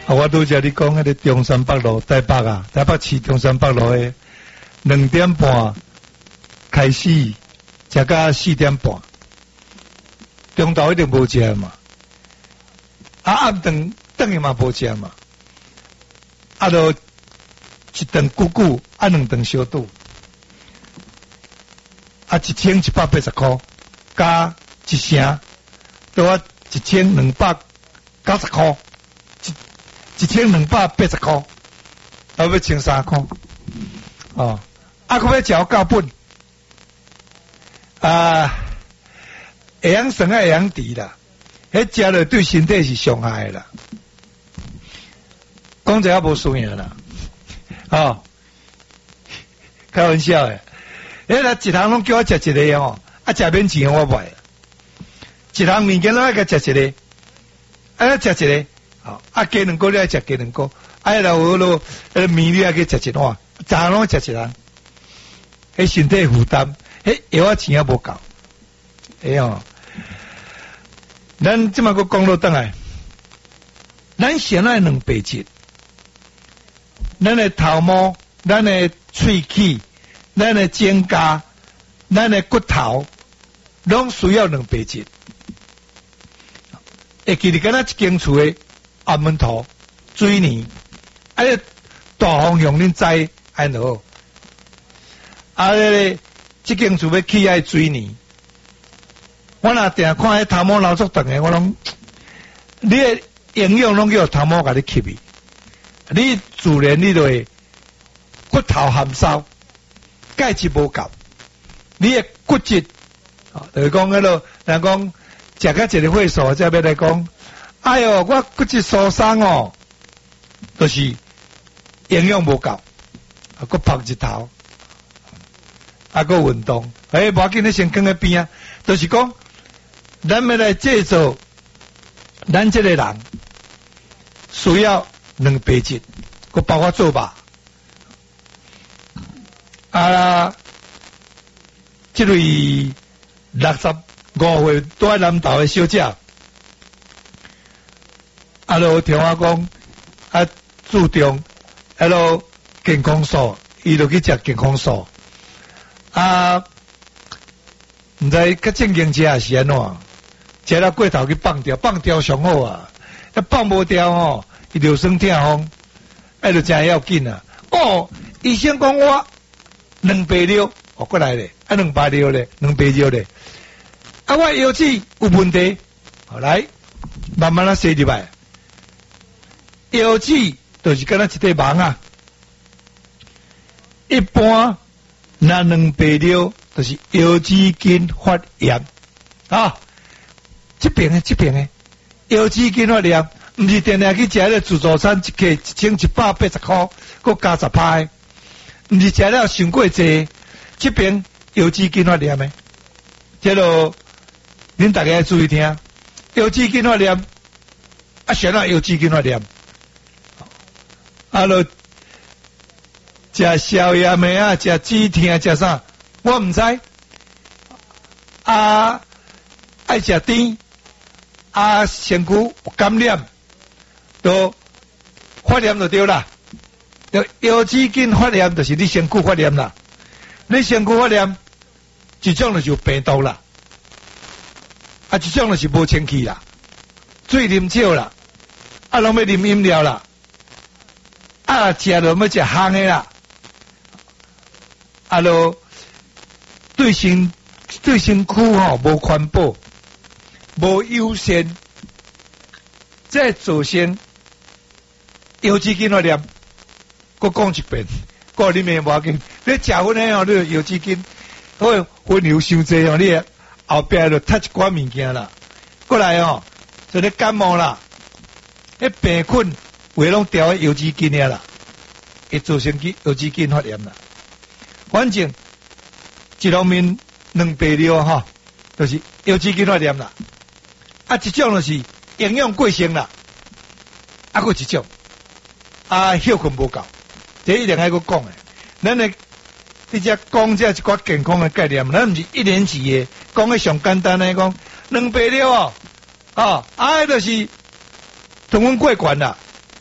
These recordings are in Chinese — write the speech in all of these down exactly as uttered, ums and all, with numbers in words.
啊，我拄则你讲迄个中山北路台北啊，台北市中山北路诶，两点半开始，食到四点半，中昼一定无食嘛，啊暗顿顿去嘛无食嘛，啊就一顿久久，啊两顿小肚，啊一千一百八十块，加一成，都啊一千两百九十块。一千两百八十块，啊要千三块，哦，啊，佮要食到本，啊，会养生啊会养肥啦，迄食了对身体是伤害啦，讲者也无输赢啦，哦，开玩笑诶，迄个一趟拢叫我食一个哦，啊食免钱我袂，一趟物件拢爱甲食一个，啊食一个。啊，鸡卵糕你爱食鸡卵糕，啊，然后咯，呃，面你爱去食一碗，早拢食一人，迄身体负担，迄药啊钱也无够，哎哟，咱即马个讲落倒来，咱先来两白质，咱的头毛，咱的喙齿，咱的肩胛，咱的骨头，拢需要两白质。会记得敢若一间厝的。暗门头水泥，啊！大方向恁知安好。啊！咧，即间厝要起爱水泥，我若定看迄头毛老足长诶，我拢你诶营养拢叫头毛甲你吸去，你自然你就会骨头含烧，钙质无够，你诶骨质，啊，就是讲迄落，人讲食到一个会所，再要来讲。哎哟，我骨质疏松哦，就是营养无够，啊，佮晒日头，啊，佮运动，哎，无要紧，你先讲喺边啊，就是讲，咱要来制造，咱这个人需要两白质，佮包括做吧，啊，这位六十五岁住喺南投嘅小姐。啊，咯听我讲，啊，注重，啊，咯健康素，伊就去食健康素。啊，毋知较正经食也是安怎？食了过头去放掉，放掉上好啊！啊，放无掉吼，伊就酸痛风，啊，就真要紧啊！哦，医生讲我两白尿，哦，过来咧，啊，两白尿咧，两白尿咧，啊，我腰子有问题，好来，慢慢啊，洗入来。腰子就是敢若一块网啊，一般那两白尿就是腰子筋发炎啊，这边的这边的腰子筋发炎，唔是定定去食了自助餐一克一千一百八十块，佮加十派，唔是食了伤过济，这边腰子筋发炎的，这落恁大家要注意听，腰子筋发炎啊，谁那腰子筋发炎？啊！咯，食宵夜咩啊？食止痛食啥？我唔知。啊，爱食甜，啊，身躯感染，都发炎就对啦。就腰子筋发炎，就是你身躯发炎啦。你身躯发炎，一种就是有病毒啦，啊，一种就是无清气啦，水啉少啦，啊，拢要啉饮料啦。啊，食了要食香的啦，啊咯，对身对身躯吼无环保，无优先，再造成腰子筋发炎。我讲一遍，我你咪无要紧，你食薰个吼，你腰子筋，我薰油伤济哦，你后壁就踢一寡物件啦。过来哦，就你感冒啦，迄病菌。话拢调喺腰子筋嘅啦，会造成去腰子筋发炎啦。反正一方面两白尿吼，就是腰子筋发炎啦。啊，一种就是营养过剩啦，啊，佫一种啊，休困无够，这一定爱佫讲诶。咱诶，你只讲这一寡健康诶概念，咱毋是一年级诶，讲诶上简单诶，讲两白尿哦，哦，啊，就是同阮过悬啦。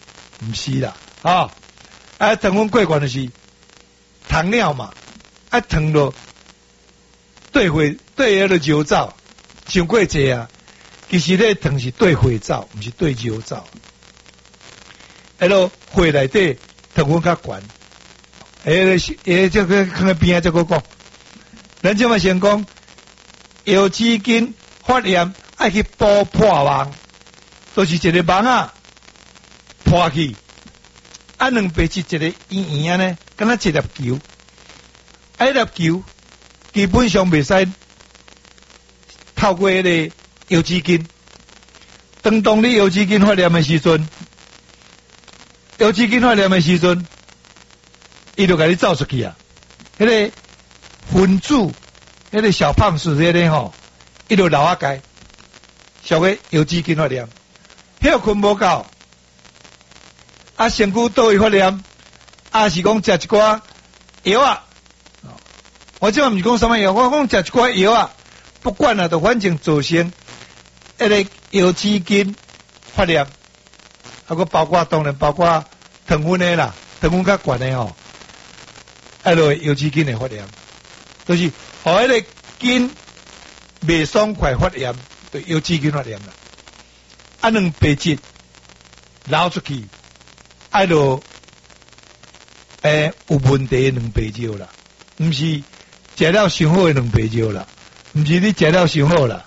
毋是啦，啊，啊糖分过悬就是糖尿嘛，啊糖落对血对迄个肉燥，伤过济啊，其实咧糖是对血燥，毋是对肉燥。迄落血内底糖分较悬，迄个迄这个看个边啊，这个讲，咱即嘛先讲，腰子筋发炎爱去补破网，都、就是一个网啊破去，啊两白质一个圆圆啊呢，敢若一粒球，啊一粒球基本上袂使透过迄个腰子筋，当当你腰子筋发炎的时阵。腰子筋发炎的时阵，伊就甲你走出去啊！迄、那个分子，迄、那个小胖子迄个吼，伊就流啊解，小个腰子筋发炎，休困无够，啊身躯倒位发炎，啊是讲食一寡药啊。我即嘛毋是讲什么药，我讲食一寡药啊，不管啊，就反正造成迄个腰子筋发炎。啊，佮包括当然包括糖分的啦，糖分较悬的吼，啊，落腰子筋的发炎，就是互迄个筋袂爽快发炎，就腰子筋发炎啦。啊，两白质流出去，啊，落诶有问题的两白肉啦，毋是食了伤好的两白肉啦，毋是你食了伤好啦，